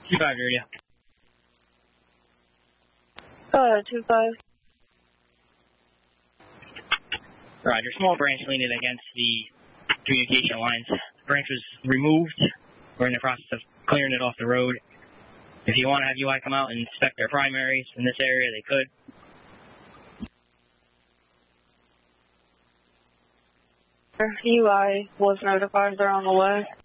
2-5, radio. Go ahead, 2-5. Roger, small branch leaning against the communication lines. The branch was removed. We're in the process of clearing it off the road. If you want to have UI come out and inspect their primaries in this area, they could. UI was notified they're on the way.